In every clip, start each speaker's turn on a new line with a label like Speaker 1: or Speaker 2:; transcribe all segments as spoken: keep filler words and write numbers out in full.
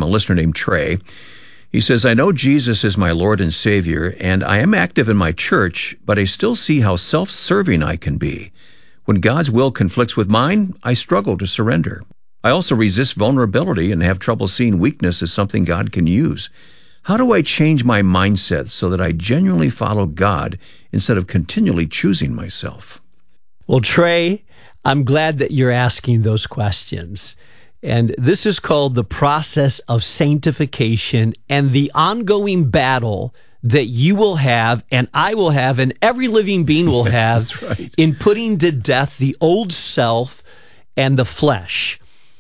Speaker 1: a listener named Trey. He says, I know Jesus is my Lord and Savior, and I am active in my church, but I still see how self-serving I can be. When God's will conflicts with mine, I struggle to surrender. I also resist vulnerability and have trouble seeing weakness as something God can use. How do I change my mindset so that I genuinely follow God instead of continually choosing myself?
Speaker 2: Well, Trey, I'm glad that you're asking those questions. And this is called the process of sanctification and the ongoing battle that you will have and I will have and every living being will have
Speaker 1: yes, that's right.
Speaker 2: in putting to death the old self and the flesh.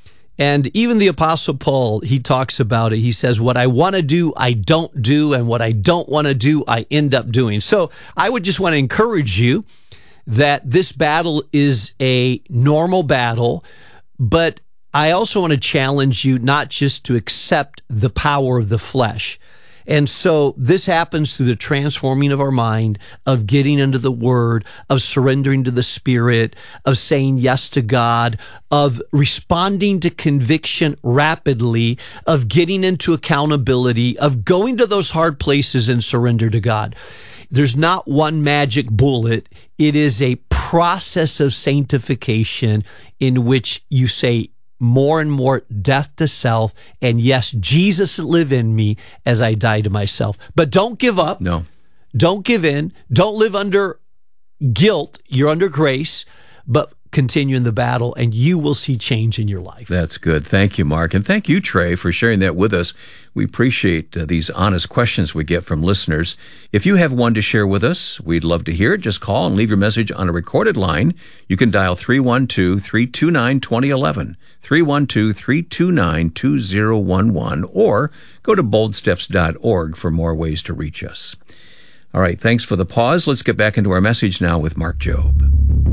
Speaker 2: And even the Apostle Paul, he talks about it. He says, what I want to do, I don't do, and what I don't want to do, I end up doing. So I would just want to encourage you that this battle is a normal battle, but I also want to challenge you not just to accept the power of the flesh. And so this happens through the transforming of our mind, of getting into the Word, of surrendering to the Spirit, of saying yes to God, of responding to conviction rapidly, of getting into accountability, of going to those hard places and surrender to God. There's not one magic bullet. It is a process of sanctification in which you say, more and more death to self, and yes, Jesus live in me as I die to myself. But don't give up.
Speaker 1: No.
Speaker 2: Don't give in. Don't live under guilt. You're under grace, but continue in the battle, and you will see change in your life.
Speaker 1: That's good. Thank you, Mark. And thank you, Trey, for sharing that with us. We appreciate uh, these honest questions we get from listeners. If you have one to share with us, we'd love to hear it. Just call and leave your message on a recorded line. You can dial three one two, three two nine, two zero one one, three one two, three two nine, two zero one one, or go to bold steps dot org for more ways to reach us. All right, thanks for the pause. Let's get back into our message now with Mark Jobe.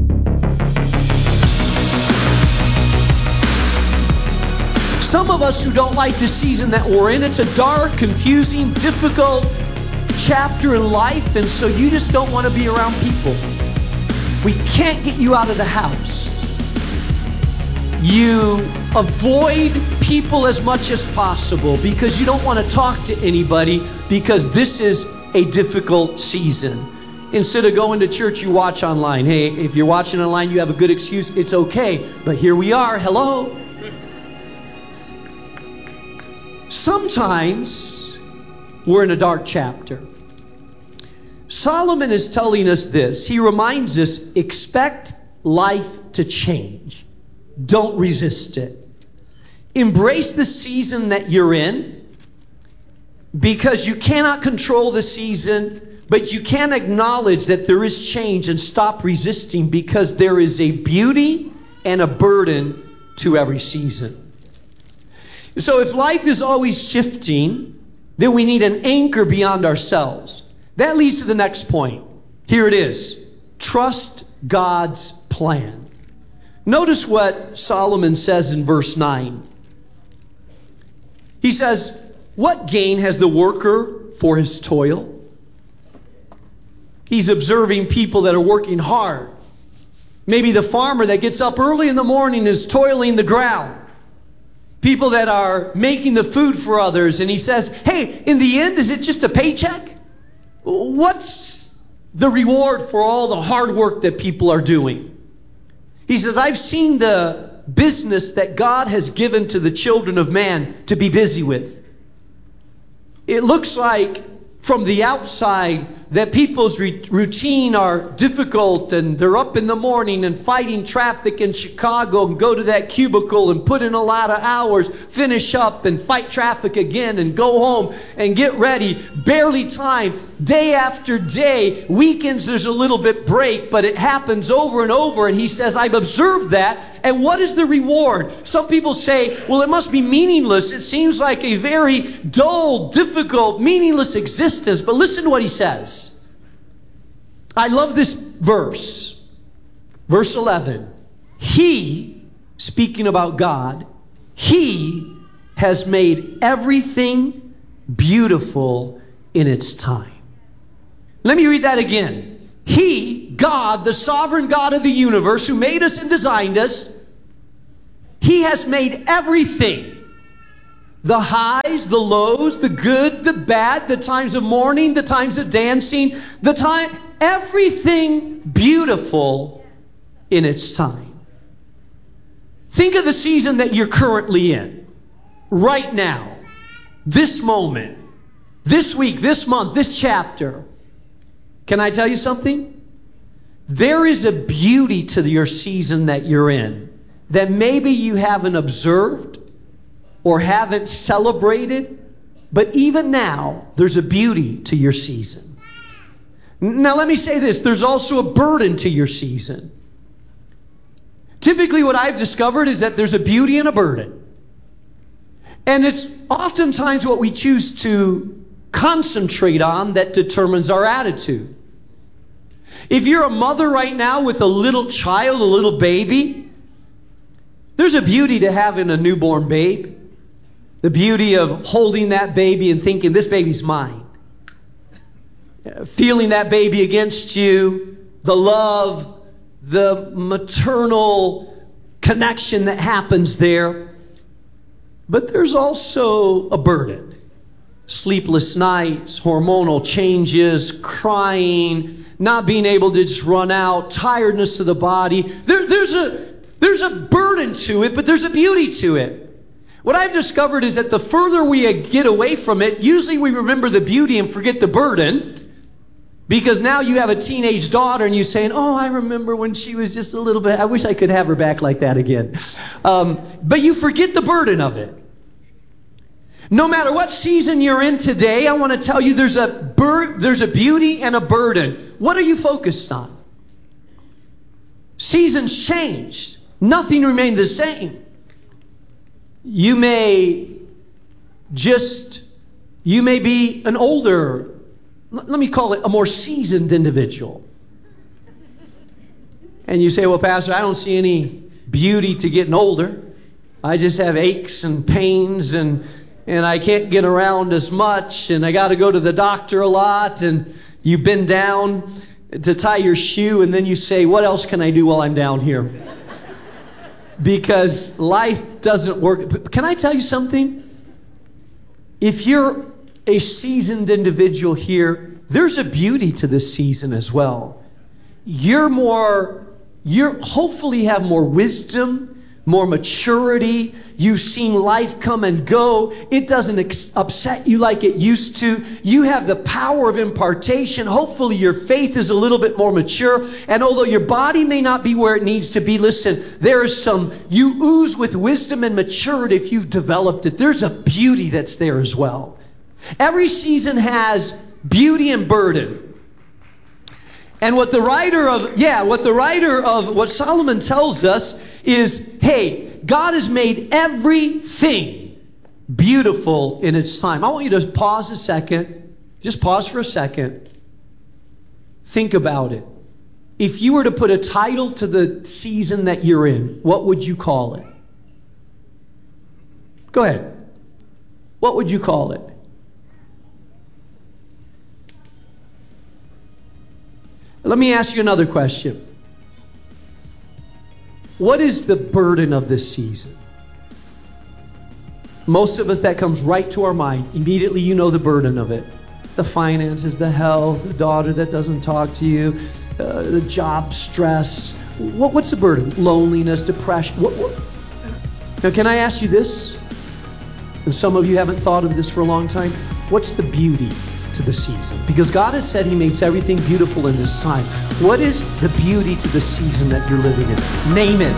Speaker 3: Some of us who don't like the season that we're in, it's a dark, confusing, difficult chapter in life, and so you just don't want to be around people. We can't get you out of the house. You avoid people as much as possible because you don't want to talk to anybody because this is a difficult season. Instead of going to church, you watch online. Hey, if you're watching online, you have a good excuse. It's okay, but here we are. Hello. Sometimes we're in a dark chapter. Solomon is telling us this. He reminds us, expect life to change. Don't resist it. Embrace the season that you're in because you cannot control the season, but you can acknowledge that there is change and stop resisting because there is a beauty and a burden to every season. So if life is always shifting, then we need an anchor beyond ourselves. That leads to the next point. Here it is. Trust God's plan. Notice what Solomon says in verse nine. He says, what gain has the worker for his toil? He's observing people that are working hard. Maybe the farmer that gets up early in the morning is toiling the ground. People that are making the food for others. And he says, hey, in the end, is it just a paycheck? What's the reward for all the hard work that people are doing? He says, I've seen the business that God has given to the children of man to be busy with. It looks like from the outside that people's routine are difficult and they're up in the morning and fighting traffic in Chicago and go to that cubicle and put in a lot of hours, finish up and fight traffic again and go home and get ready. Barely time, day after day. Weekends there's a little bit break, but it happens over and over. And he says, I've observed that. And what is the reward? Some people say, well, it must be meaningless. It seems like a very dull, difficult, meaningless existence. But listen to what he says. I love this verse. Verse eleven. He, speaking about God, He has made everything beautiful in its time. Let me read that again. He, God, the sovereign God of the universe who made us and designed us, He has made everything The highs, the lows, the good, the bad, the times of mourning, the times of dancing, the time, everything beautiful in its time. Think of the season that you're currently in, right now, this moment, this week, this month, this chapter. Can I tell you something? There is a beauty to your season that you're in that maybe you haven't observed or haven't celebrated, but even now, there's a beauty to your season. Now, let me say this. There's also a burden to your season. Typically, what I've discovered is that there's a beauty and a burden. And it's oftentimes what we choose to concentrate on that determines our attitude. If you're a mother right now with a little child, a little baby, there's a beauty to having a newborn babe. The beauty of holding that baby and thinking, this baby's mine. Feeling that baby against you, the love, the maternal connection that happens there. But there's also a burden. Sleepless nights, hormonal changes, crying, not being able to just run out, tiredness of the body. There, there's a, there's a burden to it, but there's a beauty to it. What I've discovered is that the further we get away from it, usually we remember the beauty and forget the burden. Because now you have a teenage daughter and you're saying, oh, I remember when she was just a little bit, I wish I could have her back like that again. Um, but you forget the burden of it. No matter what season you're in today, I want to tell you there's a, bur- there's a beauty and a burden. What are you focused on? Seasons change. Nothing remained the same. You may just, you may be an older, let me call it a more seasoned individual. And you say, well, Pastor, I don't see any beauty to getting older. I just have aches and pains and, and I can't get around as much and I got to go to the doctor a lot and you bend down to tie your shoe and then you say, what else can I do while I'm down here? Because life doesn't work. Can I tell you something? If you're a seasoned individual here, there's a beauty to this season as well. You're more, you're hopefully have more wisdom, more maturity. You've seen life come and go. It doesn't ex- upset you like it used to. You have the power of impartation. Hopefully your faith is a little bit more mature. And although your body may not be where it needs to be, listen, there is some, you ooze with wisdom and maturity if you've developed it. There's a beauty that's there as well. Every season has beauty and burden. And what the writer of, yeah, what the writer of, what Solomon tells us is, hey, God has made everything beautiful in its time. I want you to pause a second. Just pause for a second. Think about it. If you were to put a title to the season that you're in, what would you call it? Go ahead. What would you call it? Let me ask you another question. What is the burden of this season? Most of us, that comes right to our mind. Immediately you know the burden of it. The finances, the health, the daughter that doesn't talk to you, uh, the job stress. What, what's the burden? Loneliness, depression. What, what? Now, can I ask you this? And some of you haven't thought of this for a long time. What's the beauty to the season? Because God has said He makes everything beautiful in this time. What is the beauty to the season that you're living in? Name it.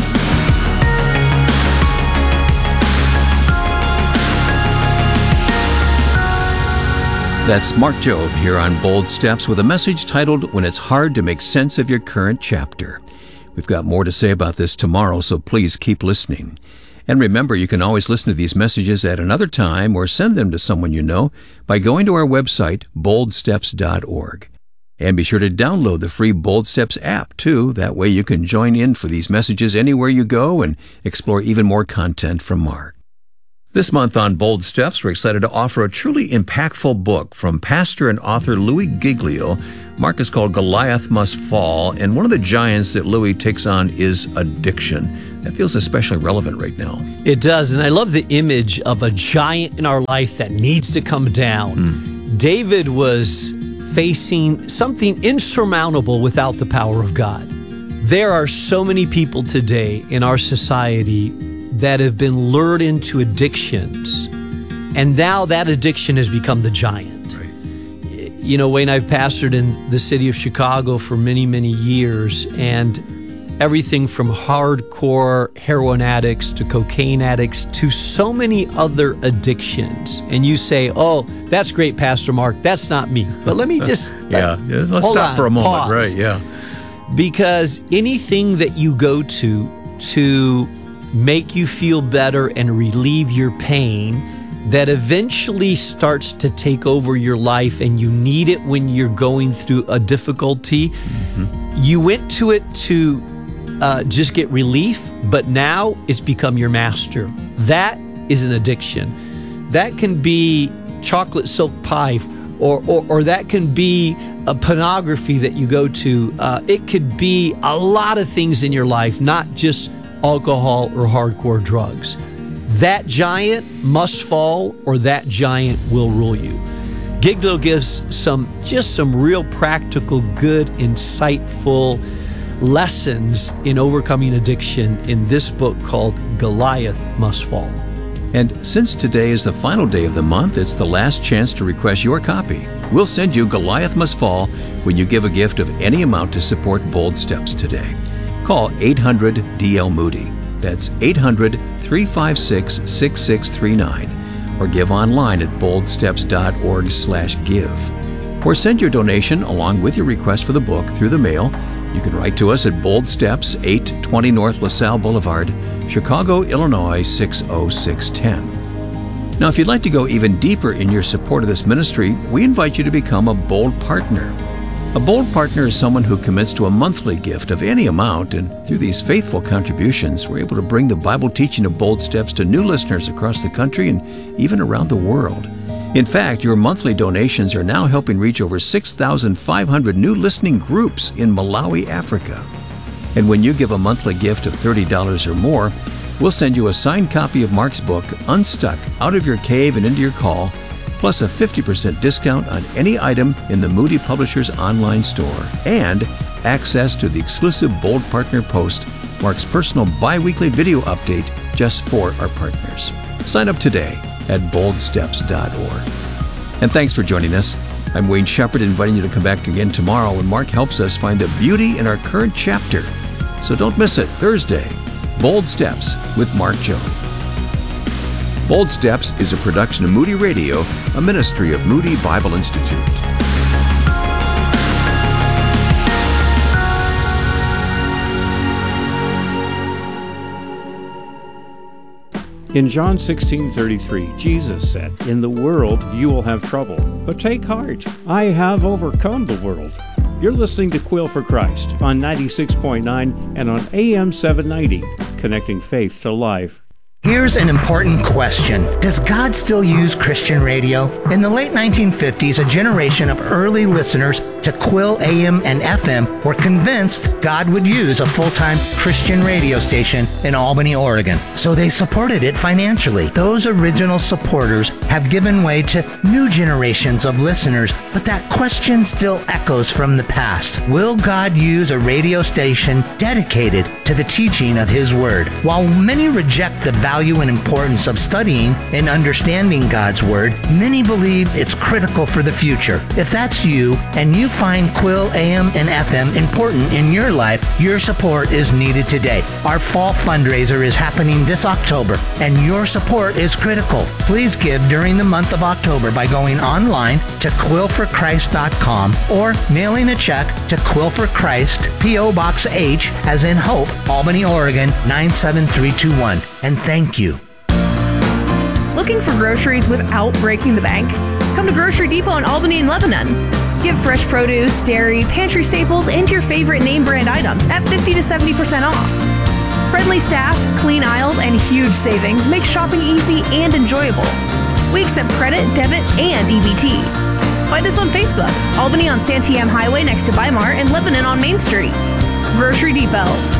Speaker 1: That's Mark Jobe here on Bold Steps with a message titled, When It's Hard to Make Sense of Your Current Chapter. We've got more to say about this tomorrow, so please keep listening. And remember, you can always listen to these messages at another time or send them to someone you know by going to our website, bold steps dot org. And be sure to download the free Bold Steps app, too. That way you can join in for these messages anywhere you go and explore even more content from Mark. This month on Bold Steps, we're excited to offer a truly impactful book from pastor and author Louis Giglio. Mark is called Goliath Must Fall, and one of the giants that Louis takes on is addiction. That feels especially relevant right now.
Speaker 2: It does, and I love the image of a giant in our life that needs to come down. Mm. David was facing something insurmountable without the power of God. There are so many people today in our society that have been lured into addictions, and now that addiction has become the giant. Right. You know, Wayne, I've pastored in the city of Chicago for many, many years, and everything from hardcore heroin addicts to cocaine addicts to so many other addictions. And you say, oh, that's great, Pastor Mark. That's not me. But let me just...
Speaker 1: yeah, yeah, let's stop
Speaker 2: on,
Speaker 1: for a moment.
Speaker 2: Pause.
Speaker 1: Right, yeah.
Speaker 2: Because anything that you go to to make you feel better and relieve your pain that eventually starts to take over your life and you need it when you're going through a difficulty, mm-hmm. you went to it to uh, just get relief, but now it's become your master. That is an addiction. That can be chocolate silk pie, or, or, or that can be a pornography that you go to. Uh, it could be a lot of things in your life, not just alcohol or hardcore drugs. That giant must fall, or that giant will rule you. Giglo gives some just some real practical, good, insightful lessons in overcoming addiction in this book called Goliath Must Fall.
Speaker 1: And since today is the final day of the month, it's the last chance to request your copy. We'll send you Goliath Must Fall when you give a gift of any amount to support Bold Steps today. Call eight hundred D L Moody. That's eight hundred, three five six, six six three nine. Or give online at boldsteps.org slash give. Or send your donation along with your request for the book through the mail. You can write to us at Bold Steps, eight twenty North LaSalle Boulevard, Chicago, Illinois, six oh six one oh. Now, if you'd like to go even deeper in your support of this ministry, we invite you to become a Bold Partner. A Bold Partner is someone who commits to a monthly gift of any amount, and through these faithful contributions, we're able to bring the Bible teaching of Bold Steps to new listeners across the country and even around the world. In fact, your monthly donations are now helping reach over six thousand five hundred new listening groups in Malawi, Africa. And when you give a monthly gift of thirty dollars or more, we'll send you a signed copy of Mark's book, Unstuck, Out of Your Cave and Into Your Call, plus a fifty percent discount on any item in the Moody Publishers online store, and access to the exclusive Bold Partner Post, Mark's personal bi-weekly video update just for our partners. Sign up today at bold steps dot org. And thanks for joining us. I'm Wayne Shepherd, inviting you to come back again tomorrow when Mark helps us find the beauty in our current chapter. So don't miss it, Thursday, Bold Steps with Mark Jones. Bold Steps is a production of Moody Radio, a ministry of Moody Bible Institute.
Speaker 4: In John sixteen thirty-three, Jesus said, "In the world you will have trouble, but take heart, I have overcome the world." You're listening to Quill for Christ on ninety-six point nine and on A M seven ninety, connecting faith to life.
Speaker 5: Here's an important question. Does God still use Christian radio? In the late nineteen fifties, a generation of early listeners to Quill A M and F M were convinced God would use a full-time Christian radio station in Albany, Oregon. So they supported it financially. Those original supporters have given way to new generations of listeners, but that question still echoes from the past. Will God use a radio station dedicated to the teaching of His Word? While many reject the value and importance of studying and understanding God's Word, many believe it's critical for the future. If that's you, and you find Quill A M and F M important in your life, your support is needed today. Our fall fundraiser is happening this October, and your support is critical. Please give during the month of October by going online to quill for christ dot com or mailing a check to Quill for Christ, P O Box H, as in Hope, Albany, Oregon, nine seven three two one. And thank you.
Speaker 6: Looking for groceries without breaking the bank? Come to Grocery Depot in Albany and Lebanon. Get fresh produce, dairy, pantry staples, and your favorite name brand items at fifty to seventy percent off. Friendly staff, clean aisles, and huge savings make shopping easy and enjoyable. We accept credit, debit, and E B T. Find us on Facebook, Albany on Santiam Highway next to Weimar, and Lebanon on Main Street. Grocery Depot.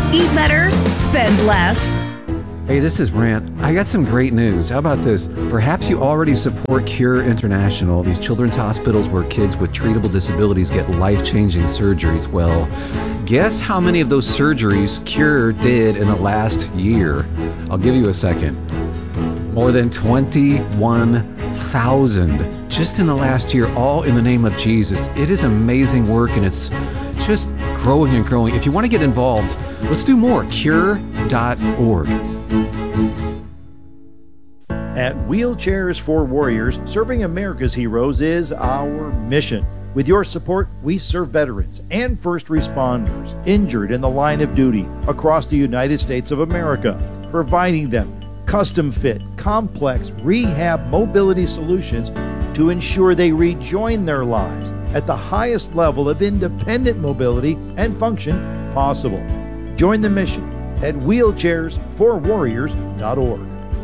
Speaker 6: Eat better, spend less.
Speaker 7: Hey, this is Brant. I got some great news. How about this? Perhaps you already support Cure International, these children's hospitals where kids with treatable disabilities get life-changing surgeries. Well, guess how many of those surgeries Cure did in the last year? I'll give you a second. More than twenty-one thousand just in the last year, all in the name of Jesus. It is amazing work, and it's just growing and growing. If you want to get involved, let's do more. cure dot org.
Speaker 8: At Wheelchairs for Warriors, serving America's heroes is our mission. With your support, we serve veterans and first responders injured in the line of duty across the United States of America, providing them custom-fit, complex rehab mobility solutions to ensure they rejoin their lives at the highest level of independent mobility and function possible. Join the mission at wheelchairs for warriors dot org.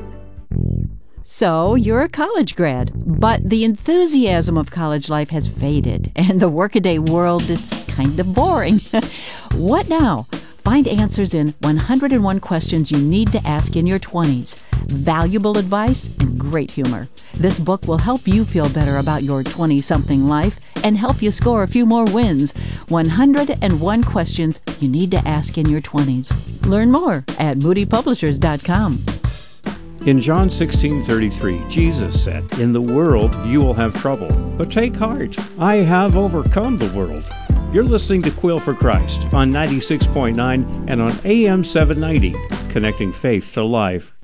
Speaker 9: So, you're a college grad, but the enthusiasm of college life has faded, and the workaday world, it's kind of boring. What now? Find answers in one hundred one Questions You Need to Ask in Your twenties. Valuable advice and great humor. This book will help you feel better about your twenty-something life and help you score a few more wins. one hundred one Questions You Need to Ask in Your twenties. Learn more at moody publishers dot com.
Speaker 4: In John sixteen thirty-three, Jesus said, "In the world you will have trouble, but take heart. I have overcome the world." You're listening to Quill for Christ on ninety-six point nine and on A M seven ninety, connecting faith to life.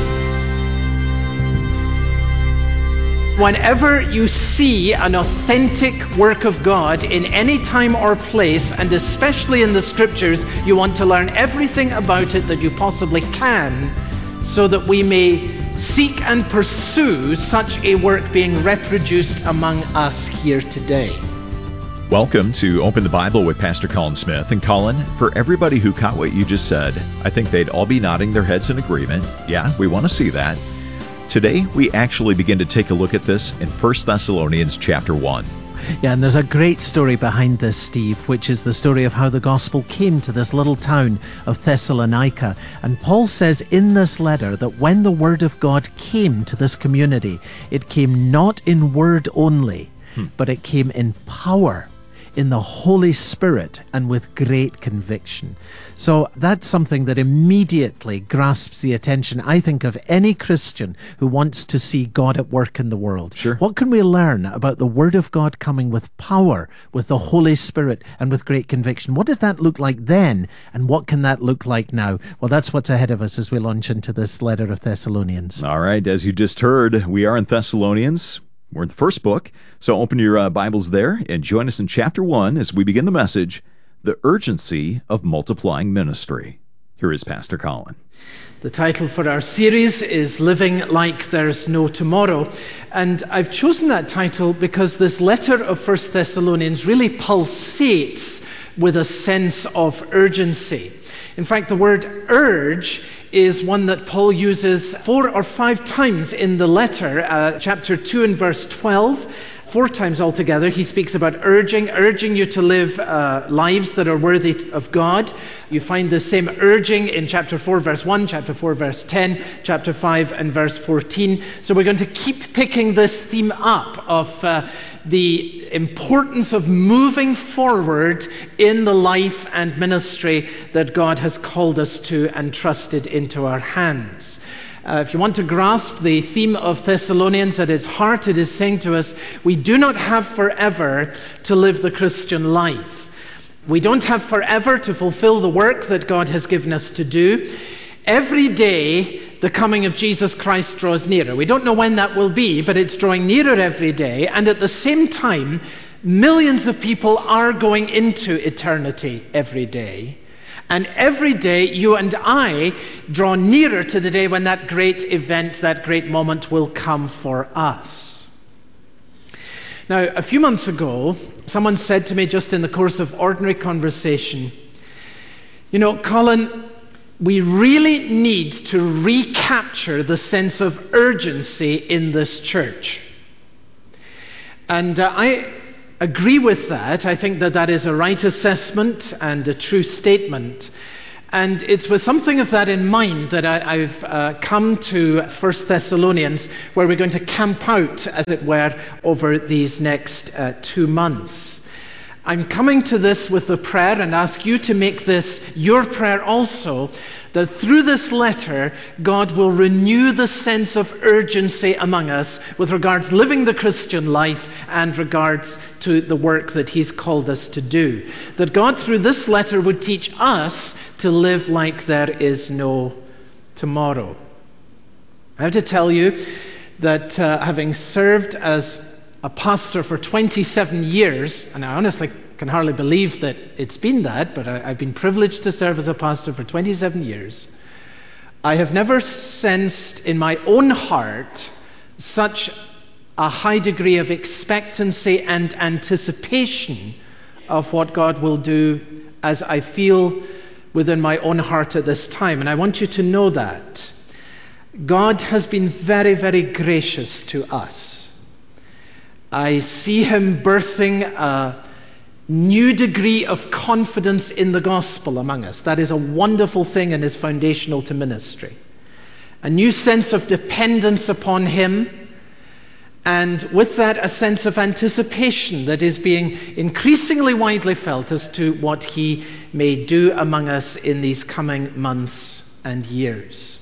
Speaker 3: Whenever you see an authentic work of God in any time or place, and especially in the Scriptures, you want to learn everything about it that you possibly can, so that we may seek and pursue such a work being reproduced among us here today.
Speaker 10: Welcome to Open the Bible with Pastor Colin Smith. And Colin, for everybody who caught what you just said, I think they'd all be nodding their heads in agreement. Yeah, we want to see that. Today, we actually begin to take a look at this in First Thessalonians chapter one.
Speaker 11: Yeah, and there's a great story behind this, Steve, which is the story of how the gospel came to this little town of Thessalonica. And Paul says in this letter that when the word of God came to this community, it came not in word only, hmm. but it came in power, in the Holy Spirit, and with great conviction. So that's something that immediately grasps the attention, I think, of any Christian who wants to see God at work in the world.
Speaker 10: Sure.
Speaker 11: What can we learn about the Word of God coming with power, with the Holy Spirit, and with great conviction? What did that look like then, and what can that look like now? Well, that's what's ahead of us as we launch into this letter of Thessalonians.
Speaker 10: All right, as you just heard, we are in Thessalonians. We're in the first book, so open your uh, Bibles there and join us in chapter one as we begin the message, The Urgency of Multiplying Ministry. Here is Pastor Colin.
Speaker 3: The title for our series is Living Like There's No Tomorrow. And I've chosen that title because this letter of First Thessalonians really pulsates with a sense of urgency. In fact, the word urge is one that Paul uses four or five times in the letter, uh, chapter two and verse twelve. Four times altogether, he speaks about urging, urging you to live uh, lives that are worthy of God. You find the same urging in chapter four, verse one, chapter four, verse ten, chapter five, and verse fourteen. So we're going to keep picking this theme up of uh, the importance of moving forward in the life and ministry that God has called us to and trusted into our hands. Uh, if you want to grasp the theme of Thessalonians at its heart, it is saying to us, we do not have forever to live the Christian life. We don't have forever to fulfill the work that God has given us to do. Every day, the coming of Jesus Christ draws nearer. We don't know when that will be, but it's drawing nearer every day. And at the same time, millions of people are going into eternity every day. And every day, you and I draw nearer to the day when that great event, that great moment will come for us. Now, a few months ago, someone said to me just in the course of ordinary conversation, you know, Colin, we really need to recapture the sense of urgency in this church. And uh, I agree with that. I think that that is a right assessment and a true statement.
Speaker 11: And it's with something of that in mind that I, I've uh, come to First Thessalonians, where we're going to camp out, as it were, over these next uh, two months. I'm coming to this with the prayer, and ask you to make this your prayer also, that through this letter, God will renew the sense of urgency among us with regards living the Christian life and regards to the work that he's called us to do. That God, through this letter, would teach us to live like there is no tomorrow. I have to tell you that uh, having served as a pastor for twenty-seven years, and I honestly can hardly believe that it's been that, but I, I've been privileged to serve as a pastor for twenty-seven years. I have never sensed in my own heart such a high degree of expectancy and anticipation of what God will do as I feel within my own heart at this time. And I want you to know that God has been very, very gracious to us. I see him birthing a new degree of confidence in the gospel among us. That is a wonderful thing and is foundational to ministry. A new sense of dependence upon him, and with that a sense of anticipation that is being increasingly widely felt as to what he may do among us in these coming months and years.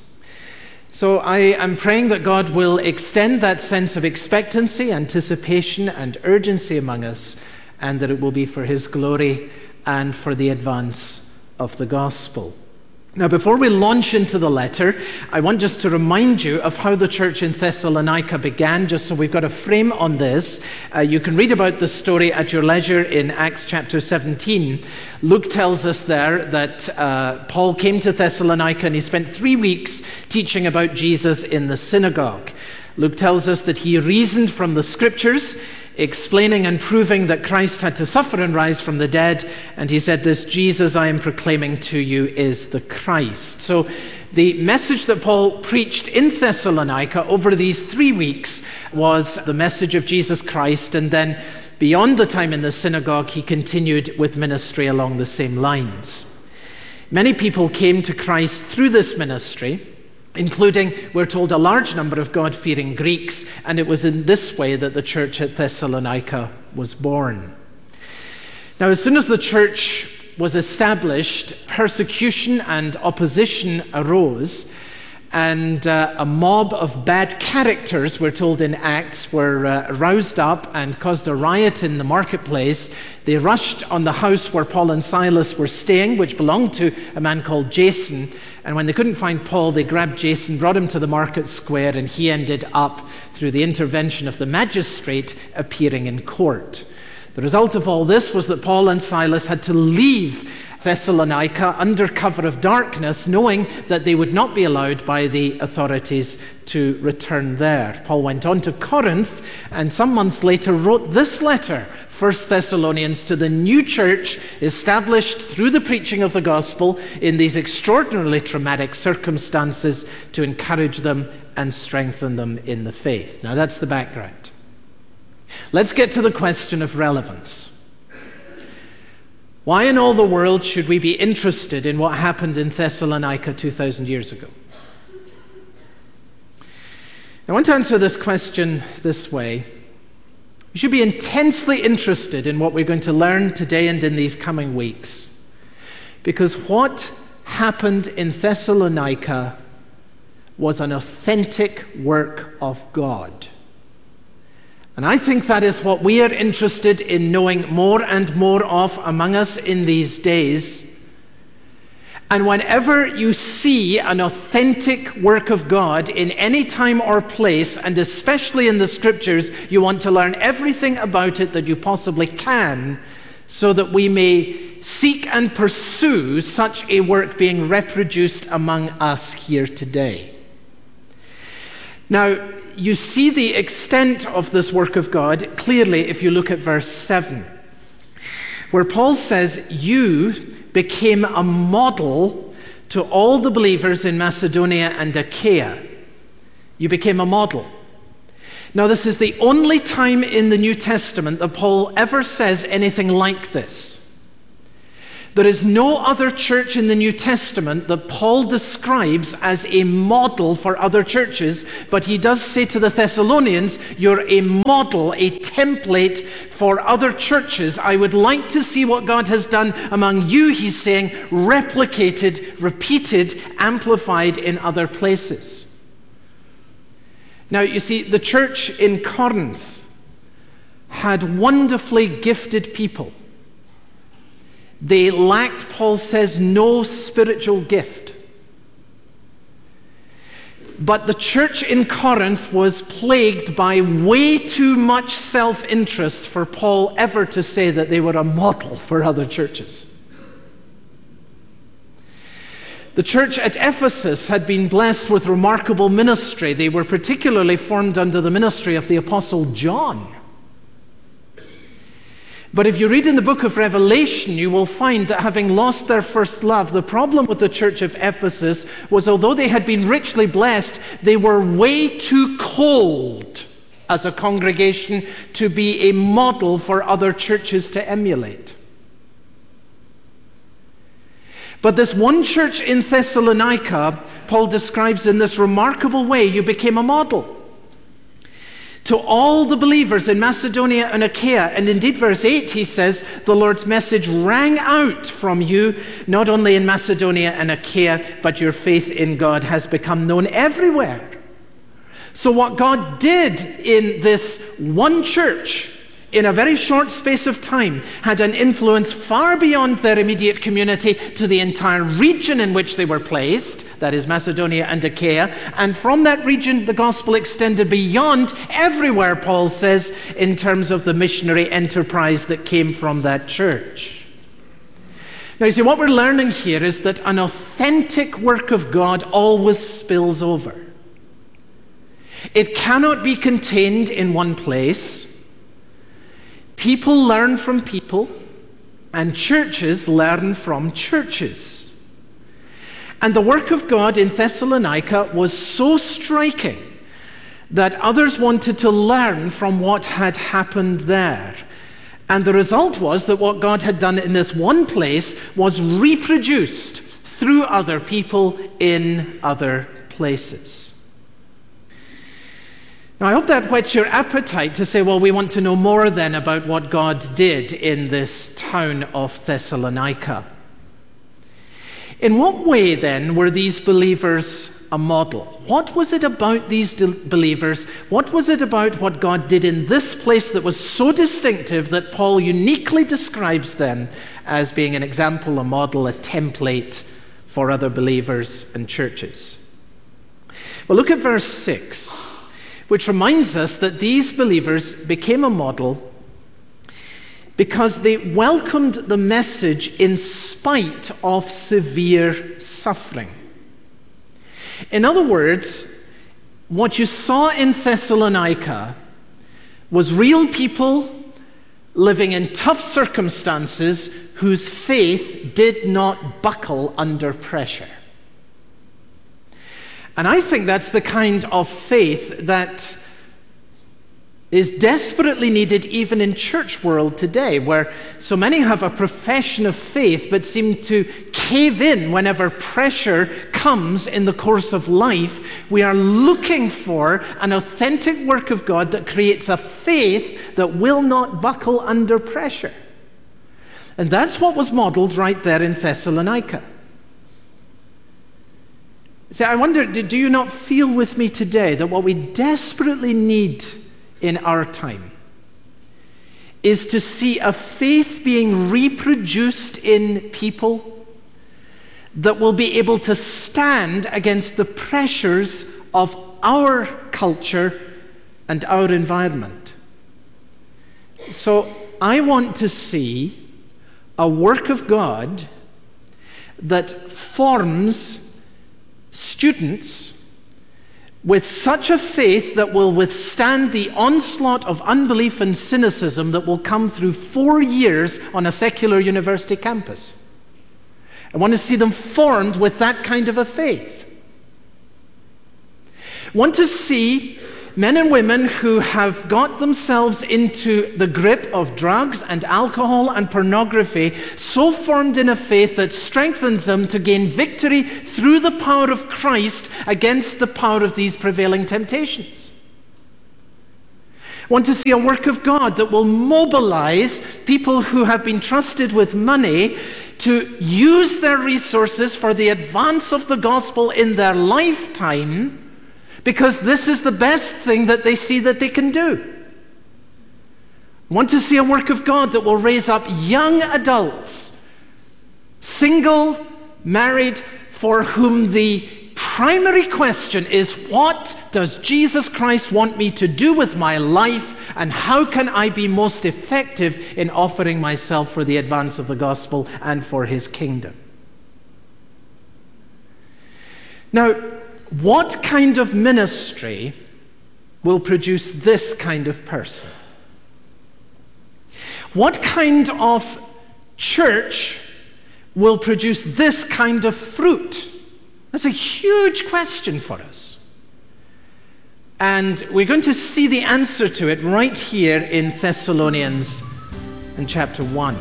Speaker 11: So I am praying that God will extend that sense of expectancy, anticipation, and urgency among us, and that it will be for his glory and for the advance of the gospel. Now, before we launch into the letter, I want just to remind you of how the church in Thessalonica began, just so we've got a frame on this. Uh, you can read about the story at your leisure in Acts chapter seventeen. Luke tells us there that uh, Paul came to Thessalonica and he spent three weeks teaching about Jesus in the synagogue. Luke tells us that he reasoned from the scriptures, explaining and proving that Christ had to suffer and rise from the dead. And he said, "This Jesus I am proclaiming to you is the Christ." So the message that Paul preached in Thessalonica over these three weeks was the message of Jesus Christ. And then beyond the time in the synagogue, he continued with ministry along the same lines. Many people came to Christ through this ministry, including, we're told, a large number of God-fearing Greeks, and it was in this way that the church at Thessalonica was born. Now, as soon as the church was established, persecution and opposition arose, and uh, a mob of bad characters, we're told in Acts, were uh, roused up and caused a riot in the marketplace. They rushed on the house where Paul and Silas were staying, which belonged to a man called Jason. And when they couldn't find Paul, they grabbed Jason, brought him to the market square, and he ended up, through the intervention of the magistrate, appearing in court. The result of all this was that Paul and Silas had to leave Thessalonica under cover of darkness, knowing that they would not be allowed by the authorities to return there. Paul went on to Corinth, and some months later wrote this letter, First Thessalonians, to the new church established through the preaching of the gospel in these extraordinarily traumatic circumstances, to encourage them and strengthen them in the faith. Now that's the background. Let's get to the question of relevance. Why in all the world should we be interested in what happened in Thessalonica two thousand years ago? I want to answer this question this way. You should be intensely interested in what we're going to learn today and in these coming weeks, because what happened in Thessalonica was an authentic work of God. And I think that is what we are interested in knowing more and more of among us in these days. And whenever you see an authentic work of God in any time or place, and especially in the scriptures, you want to learn everything about it that you possibly can, so that we may seek and pursue such a work being reproduced among us here today. Now, you see the extent of this work of God clearly if you look at verse seven, where Paul says, "You became a model to all the believers in Macedonia and Achaia." You became a model. Now, this is the only time in the New Testament that Paul ever says anything like this.
Speaker 12: There is no other church in the New Testament that Paul describes as a model for other churches, but he does say to the Thessalonians, you're a model, a template for other churches. I would like to see what God has done among you, he's saying, replicated, repeated, amplified in other places. Now, you see, the church in Corinth had wonderfully gifted people. They lacked, Paul says, no spiritual gift. But the church in Corinth was plagued by way too much self-interest for Paul ever to say that they were a model for other churches. The church at Ephesus had been blessed with remarkable ministry. They were particularly formed under the ministry of the Apostle John. But if you read in the book of Revelation, you will find that having lost their first love, the problem with the church of Ephesus was, although they had been richly blessed, they were way too cold as a congregation to be a model for other churches to emulate. But this one church in Thessalonica, Paul describes in this remarkable way, you became a model. To all the believers in Macedonia and Achaia, and indeed verse eight, he says, the Lord's message rang out from you, not only in Macedonia and Achaia, but your faith in God has become known everywhere. So what God did in this one church, in a very short space of time, had an influence far beyond their immediate community to the entire region in which they were placed, that is Macedonia and Achaia, and from that region the gospel extended beyond everywhere, Paul says, in terms of the missionary enterprise that came from that church. Now you see, what we're learning here is that an authentic work of God always spills over. It cannot be contained in one place. People learn from people, and churches learn from churches. And the work of God in Thessalonica was so striking that others wanted to learn from what had happened there. And the result was that what God had done in this one place was reproduced through other people in other places. Now, I hope that whets your appetite to say, well, we want to know more then about what God did in this town of Thessalonica. In what way then were these believers a model? What was it about these believers? What was it about what God did in this place that was so distinctive that Paul uniquely describes them as being an example, a model, a template for other believers and churches? Well, look at verse six. Which reminds us that these believers became a model because they welcomed the message in spite of severe suffering. In other words, what you saw in Thessalonica was real people living in tough circumstances whose faith did not buckle under pressure. And I think that's the kind of faith that is desperately needed even in church world today, where so many have a profession of faith but seem to cave in whenever pressure comes in the course of life. We are looking for an authentic work of God that creates a faith that will not buckle under pressure. And that's what was modeled right there in Thessalonica. See, I wonder, do you not feel with me today that what we desperately need in our time is to see a faith being reproduced in people that will be able to stand against the pressures of our culture and our environment? So I want to see a work of God that forms students with such a faith that will withstand the onslaught of unbelief and cynicism that will come through four years on a secular university campus. I want to see them formed with that kind of a faith. I want to see Men and women who have got themselves into the grip of drugs and alcohol and pornography, so formed in a faith that strengthens them to gain victory through the power of Christ against the power of these prevailing temptations. Want to see a work of God that will mobilize people who have been trusted with money to use their resources for the advance of the gospel in their lifetime, because this is the best thing that they see that they can do. Want to see a work of God that will raise up young adults, single, married, for whom the primary question is, what does Jesus Christ want me to do with my life, and how can I be most effective in offering myself for the advance of the gospel and for his kingdom? Now, what kind of ministry will produce this kind of person? What kind of church will produce this kind of fruit? That's a huge question for us. And we're going to see the answer to it right here in Thessalonians in chapter one.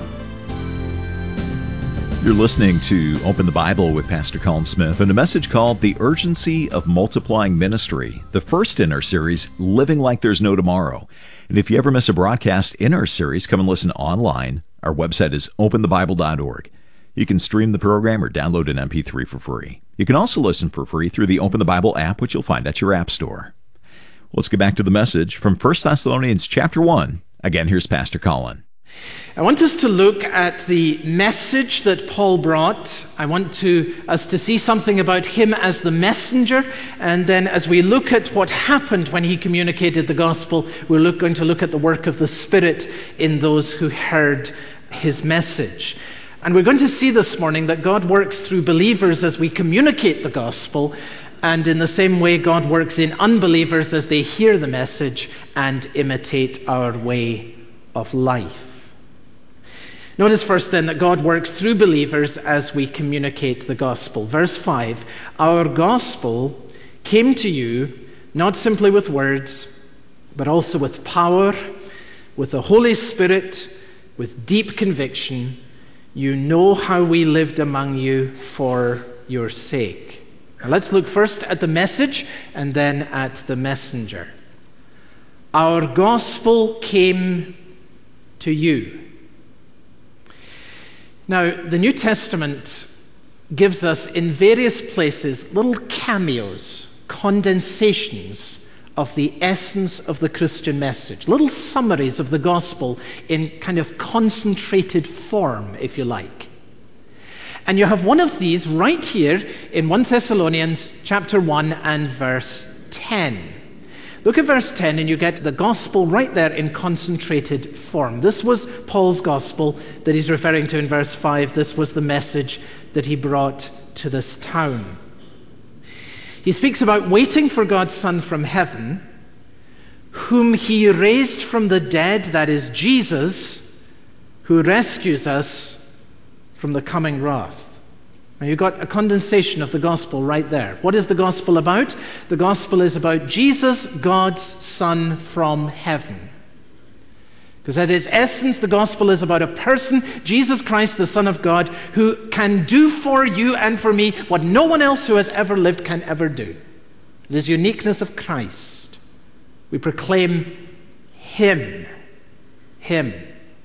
Speaker 10: You're listening to Open the Bible with Pastor Colin Smith and a message called The Urgency of Multiplying Ministry, the first in our series, Living Like There's No Tomorrow. And if you ever miss a broadcast in our series, come and listen online. Our website is open the bible dot org. You can stream the program or download an M P three for free. You can also listen for free through the Open the Bible app, which you'll find at your app store. Let's get back to the message from First Thessalonians chapter one. Again, here's Pastor Colin.
Speaker 12: I want us to look at the message that Paul brought. I want to, us to see something about him as the messenger, and then as we look at what happened when he communicated the gospel, we're look, going to look at the work of the Spirit in those who heard his message. And we're going to see this morning that God works through believers as we communicate the gospel, and in the same way God works in unbelievers as they hear the message and imitate our way of life. Notice first then that God works through believers as we communicate the gospel. Verse five, our gospel came to you not simply with words, but also with power, with the Holy Spirit, with deep conviction. You know how we lived among you for your sake. Now let's look first at the message and then at the messenger. Our gospel came to you. Now, the New Testament gives us in various places little cameos, condensations of the essence of the Christian message, little summaries of the gospel in kind of concentrated form, if you like. And you have one of these right here in First Thessalonians chapter one and verse ten. Look at verse ten and you get the gospel right there in concentrated form. This was Paul's gospel that he's referring to in verse five. This was the message that he brought to this town. He speaks about waiting for God's Son from heaven, whom he raised from the dead, that is Jesus, who rescues us from the coming wrath. Now you've got a condensation of the gospel right there. What is the gospel about? The gospel is about Jesus, God's Son from heaven. Because at its essence, the gospel is about a person, Jesus Christ, the Son of God, who can do for you and for me what no one else who has ever lived can ever do. It is uniqueness of Christ. We proclaim Him. Him.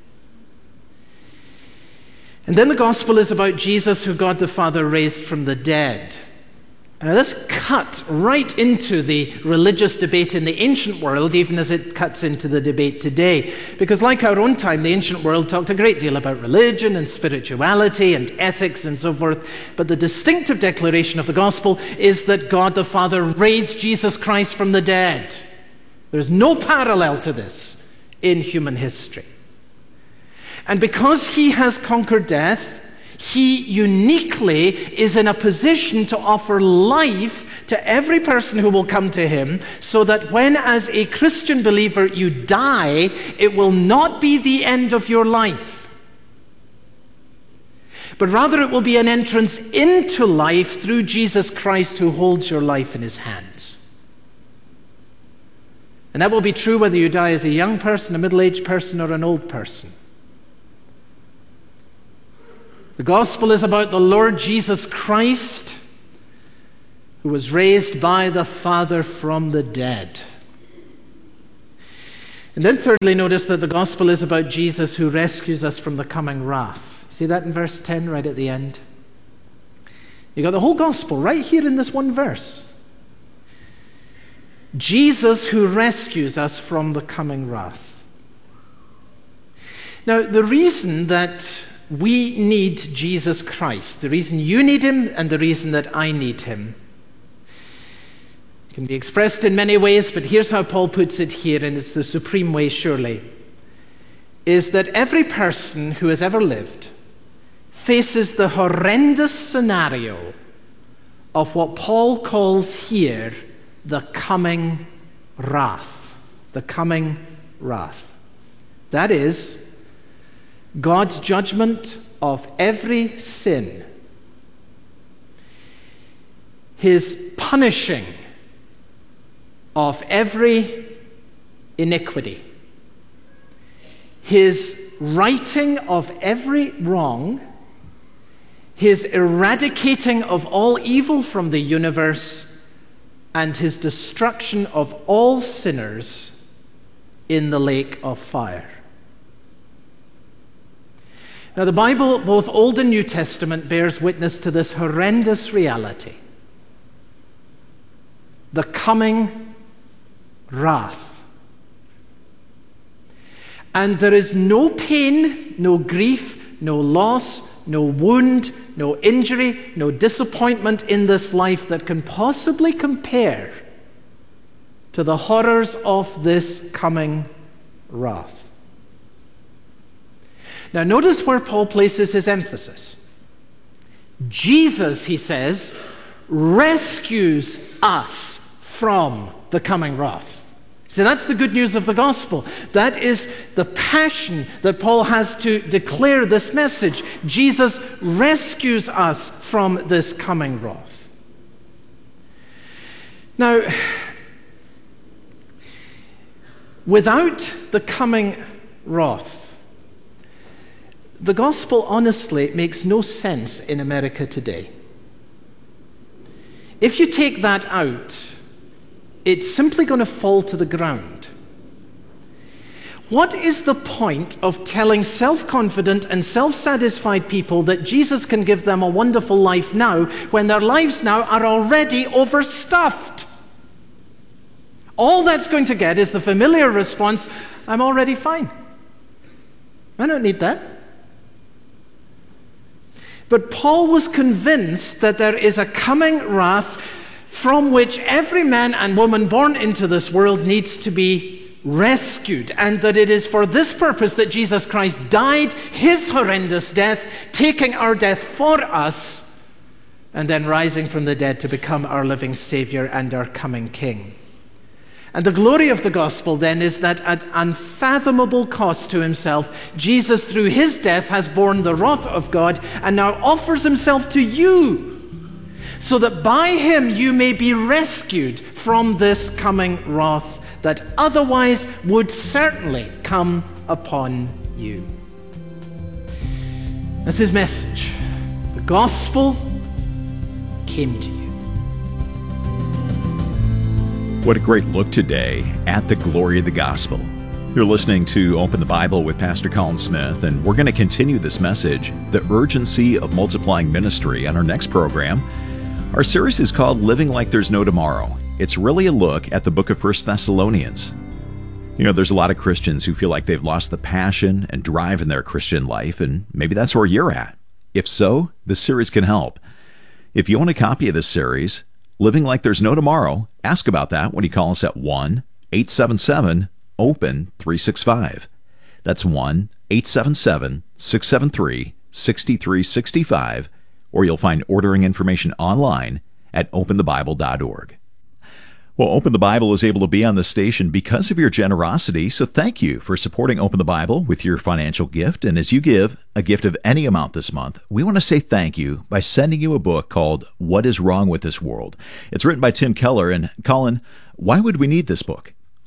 Speaker 12: And then the gospel is about Jesus, who God the Father raised from the dead. Now this cut right into the religious debate in the ancient world, even as it cuts into the debate today. Because like our own time, the ancient world talked a great deal about religion and spirituality and ethics and so forth. But the distinctive declaration of the gospel is that God the Father raised Jesus Christ from the dead. There's no parallel to this in human history. And because he has conquered death, he uniquely is in a position to offer life to every person who will come to him, so that when as a Christian believer you die, it will not be the end of your life, but rather it will be an entrance into life through Jesus Christ, who holds your life in his hands. And that will be true whether you die as a young person, a middle-aged person, or an old person. The gospel is about the Lord Jesus Christ, who was raised by the Father from the dead. And then thirdly, notice that the gospel is about Jesus who rescues us from the coming wrath. See that in verse ten, right at the end? You got the whole gospel right here in this one verse. Jesus who rescues us from the coming wrath. Now, the reason that we need Jesus Christ, the reason you need him and the reason that I need him, can be expressed in many ways, but here's how Paul puts it here, and it's the supreme way surely, is that every person who has ever lived faces the horrendous scenario of what Paul calls here the coming wrath. The coming wrath. That is, God's judgment of every sin, his punishing of every iniquity, his righting of every wrong, his eradicating of all evil from the universe, and his destruction of all sinners in the lake of fire. Now, the Bible, both Old and New Testament, bears witness to this horrendous reality. The coming wrath. And there is no pain, no grief, no loss, no wound, no injury, no disappointment in this life that can possibly compare to the horrors of this coming wrath. Now, notice where Paul places his emphasis. Jesus, he says, rescues us from the coming wrath. So that's the good news of the gospel. That is the passion that Paul has to declare this message. Jesus rescues us from this coming wrath. Now, without the coming wrath, the gospel honestly makes no sense in America today. If you take that out, it's simply going to fall to the ground. What is the point of telling self-confident and self-satisfied people that Jesus can give them a wonderful life now when their lives now are already overstuffed? All that's going to get is the familiar response, I'm already fine. I don't need that. But Paul was convinced that there is a coming wrath from which every man and woman born into this world needs to be rescued, and that it is for this purpose that Jesus Christ died his horrendous death, taking our death for us, and then rising from the dead to become our living Savior and our coming King. And the glory of the gospel then is that at unfathomable cost to himself, Jesus through his death has borne the wrath of God and now offers himself to you, so that by him you may be rescued from this coming wrath that otherwise would certainly come upon you. That's his message. The gospel came to you.
Speaker 10: What a great look today at the glory of the gospel. You're listening to Open the Bible with Pastor Colin Smith, and we're going to continue this message, the urgency of multiplying ministry, on our next program. Our series is called Living Like There's No Tomorrow. It's really a look at the book of First Thessalonians. You know, there's a lot of Christians who feel like they've lost the passion and drive in their Christian life, and maybe that's where you're at. If so, this series can help. If you want a copy of this series, Living Like There's No Tomorrow, ask about that when you call us at one eight seven seven open three six five. That's one eight seven seven six seven three six three six five. Or you'll find ordering information online at open the bible dot org. Well, Open the Bible is able to be on the station because of your generosity, so thank you for supporting Open the Bible with your financial gift. And as you give a gift of any amount this month, we want to say thank you by sending you a book called What is Wrong with This World? It's written by Tim Keller. And Colin, why would we need this book?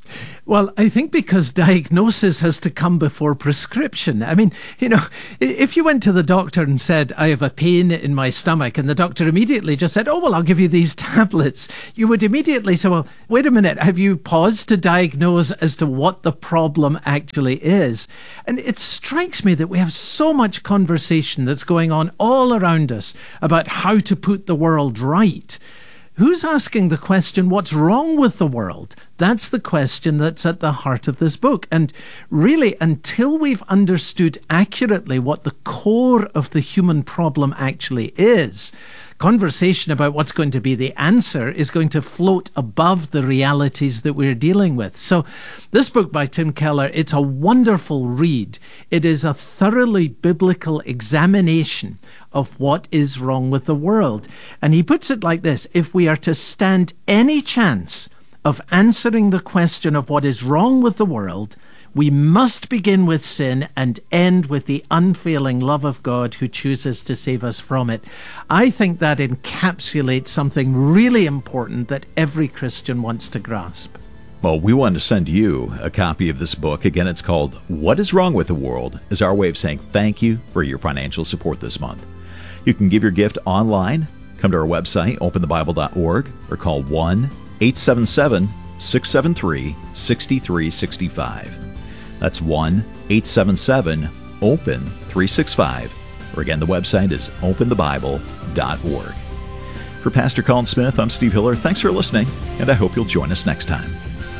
Speaker 11: Well, I think because diagnosis has to come before prescription. I mean, you know, if you went to the doctor and said, I have a pain in my stomach, and the doctor immediately just said, oh, well, I'll give you these tablets, you would immediately say, well, wait a minute, have you paused to diagnose as to what the problem actually is? And it strikes me that we have so much conversation that's going on all around us about how to put the world right. Who's asking the question, what's wrong with the world? That's the question that's at the heart of this book. And really, until we've understood accurately what the core of the human problem actually is, conversation about what's going to be the answer is going to float above the realities that we're dealing with. So this book by Tim Keller, it's a wonderful read. It is a thoroughly biblical examination of what is wrong with the world. And he puts it like this: if we are to stand any chance of answering the question of what is wrong with the world, we must begin with sin and end with the unfailing love of God who chooses to save us from it. I think that encapsulates something really important that every Christian wants to grasp.
Speaker 10: Well, we want to send you a copy of this book. Again, it's called What is Wrong with the World, as our way of saying thank you for your financial support this month. You can give your gift online. Come to our website, open the bible dot org, or call one eight seven seven, six seven three, six three six five. That's one eight seven seven, open three six five. Or again, the website is open the bible dot org. For Pastor Colin Smith, I'm Steve Hiller. Thanks for listening, and I hope you'll join us next time.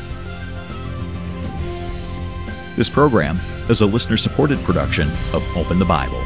Speaker 10: This program is a listener-supported production of Open the Bible.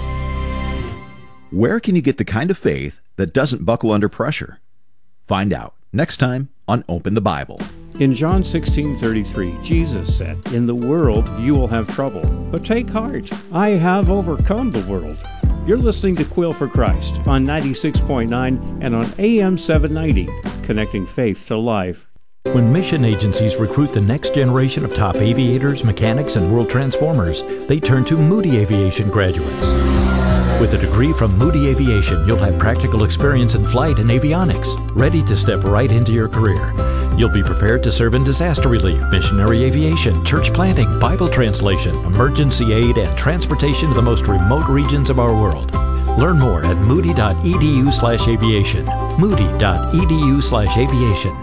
Speaker 10: Where can you get the kind of faith that doesn't buckle under pressure? Find out next time on Open the Bible.
Speaker 4: In John sixteen thirty-three, Jesus said, in the world you will have trouble, but take heart, I have overcome the world. You're listening to Quill for Christ on ninety-six point nine and on A M seven ninety, connecting faith to life.
Speaker 13: When mission agencies recruit the next generation of top aviators, mechanics, and world transformers, they turn to Moody Aviation graduates. With a degree from Moody Aviation, you'll have practical experience in flight and avionics, ready to step right into your career. You'll be prepared to serve in disaster relief, missionary aviation, church planting, Bible translation, emergency aid, and transportation to the most remote regions of our world. Learn more at moody.edu slash aviation. moody.edu slash aviation.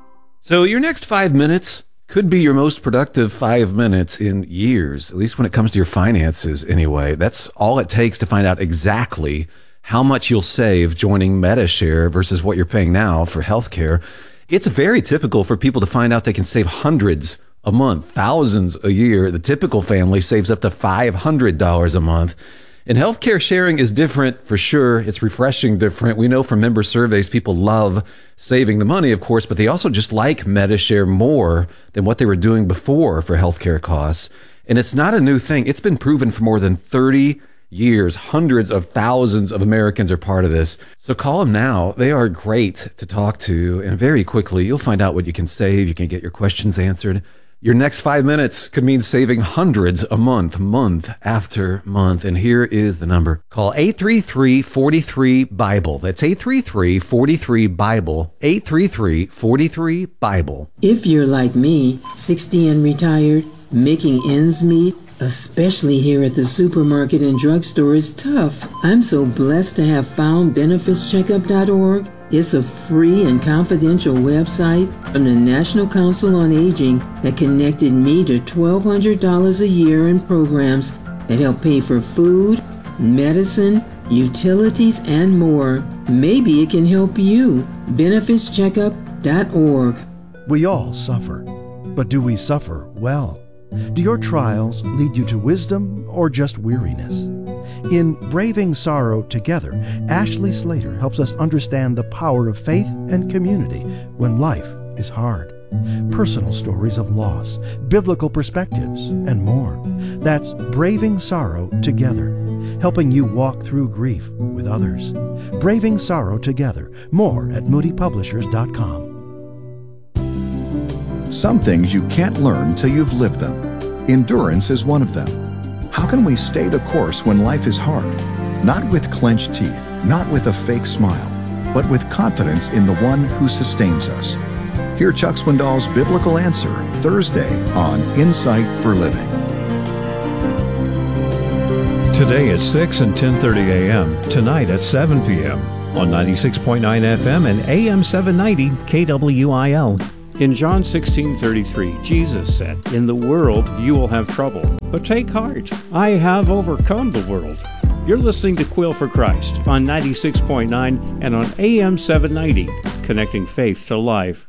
Speaker 7: So your next five minutes could be your most productive five minutes in years, at least when it comes to your finances anyway. That's all it takes to find out exactly how much you'll save joining Medi-Share versus what you're paying now for healthcare. It's very typical for people to find out they can save hundreds a month, thousands a year. The typical family saves up to five hundred dollars a month. And healthcare sharing is different for sure. It's refreshing different. We know from member surveys, people love saving the money, of course, but they also just like Medi-Share more than what they were doing before for healthcare costs. And it's not a new thing. It's been proven for more than thirty years. Hundreds of thousands of Americans are part of this. So call them now. They are great to talk to. And very quickly, you'll find out what you can save. You can get your questions answered. Your next five minutes could mean saving hundreds a month, month after month. And here is the number. Call eight three three, four three, BIBLE. That's eight three three, four three, BIBLE. eight three three, four three, BIBLE.
Speaker 14: If you're like me, sixty and retired, making ends meet, especially here at the supermarket and drugstore, is tough. I'm so blessed to have found benefits checkup dot org. It's a free and confidential website from the National Council on Aging that connected me to twelve hundred dollars a year in programs that help pay for food, medicine, utilities, and more. Maybe it can help you. benefits checkup dot org.
Speaker 15: We all suffer, but do we suffer well? Do your trials lead you to wisdom or just weariness? In Braving Sorrow Together, Ashley Slater helps us understand the power of faith and community when life is hard. Personal stories of loss, biblical perspectives, and more. That's Braving Sorrow Together, helping you walk through grief with others. Braving Sorrow Together. More at moody publishers dot com.
Speaker 16: Some things you can't learn till you've lived them. Endurance is one of them. How can we stay the course when life is hard? Not with clenched teeth, not with a fake smile, but with confidence in the one who sustains us. Hear Chuck Swindoll's biblical answer Thursday on Insight for Living.
Speaker 4: Today at six and ten thirty a.m., tonight at seven p.m. on ninety-six point nine F M and A M seven ninety K W I L. In John sixteen thirty-three, Jesus said, "In the world you will have trouble, but take heart. I have overcome the world." You're listening to Quill for Christ on ninety-six point nine and on A M seven ninety, connecting faith to life.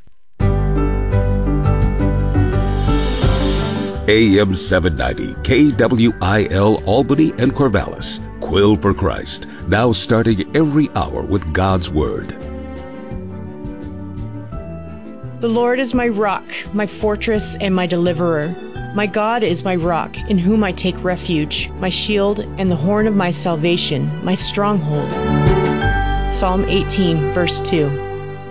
Speaker 17: A M seven ninety, K W I L Albany and Corvallis. Quill for Christ, now starting every hour with God's Word.
Speaker 18: The Lord is my rock, my fortress, and my deliverer. My God is my rock, in whom I take refuge, my shield and the horn of my salvation, my stronghold. Psalm eighteen, verse two.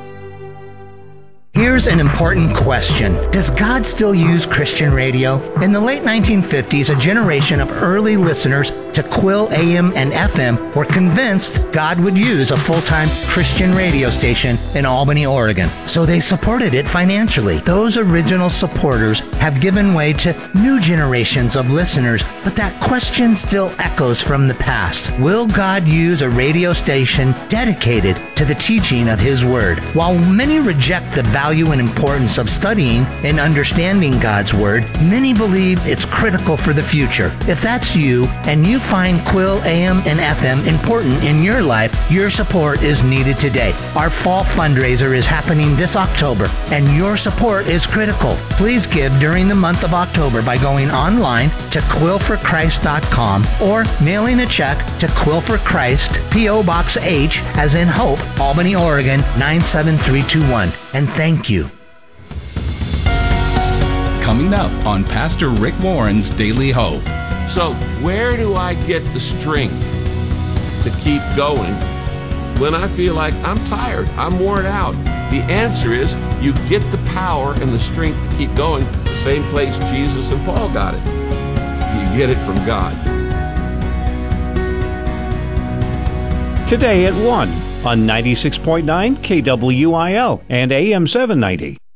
Speaker 5: Here's an important question. Does God still use Christian radio? In the late nineteen fifties, a generation of early listeners to Quill A M and F M were convinced God would use a full-time Christian radio station in Albany, Oregon. So they supported it financially. Those original supporters have given way to new generations of listeners, but that question still echoes from the past. Will God use a radio station dedicated to the teaching of His Word? While many reject the value and importance of studying and understanding God's Word, many believe it's critical for the future. If that's you, and you find Quill A M and F M important in your life, your support is needed today. Our fall fundraiser is happening this October, and your support is critical. Please give during the month of October by going online to quill for christ dot com or mailing a check to Quill for Christ, P O Box H, as in Hope, Albany, Oregon, nine seven three two one. And thank you.
Speaker 19: Coming up on Pastor Rick Warren's Daily Hope. So, where do I get the strength to keep going when I feel like I'm tired, I'm worn out? The answer is you get the power and the strength to keep going the same place Jesus and Paul got it. You get it from God.
Speaker 4: Today at one on ninety-six point nine K W I L and A M seven ninety.